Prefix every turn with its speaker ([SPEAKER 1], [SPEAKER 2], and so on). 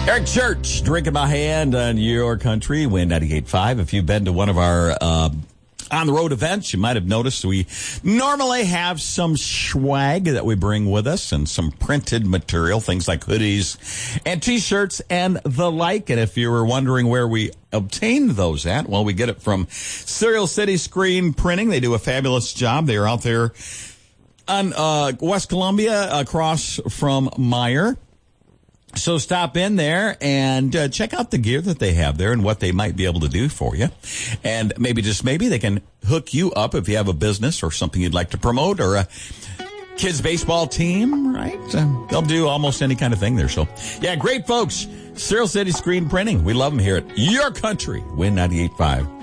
[SPEAKER 1] Eric Church, drinking my hand on your country, Win 98.5. If you've been to one of our on-the-road events, you might have noticed we normally have some swag that we bring with us and some printed material, things like hoodies and T-shirts and the like. And if you were wondering where we obtained those at, well, we get it from Serial City Screen Printing. They do a fabulous job. They are out there on West Columbia across from Meyer. So stop in there and check out the gear that they have there and what they might be able to do for you. And maybe, just maybe, they can hook you up if you have a business or something you'd like to promote or a kids baseball team, right? They'll do almost any kind of thing there. So, yeah, great folks. Serial City Screen Printing. We love them here at your country, Win 98.5.